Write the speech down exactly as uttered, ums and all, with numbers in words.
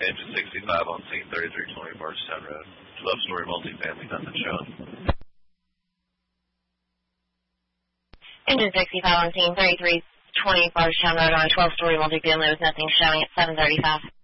Engine sixty-five on scene, thirty-three twenty Bardstown Road. twelve-story multifamily, nothing showing. Engine sixty-five on scene, thirty-three twenty Bardstown Road on a twelve-story multifamily with nothing showing at seven thirty-five.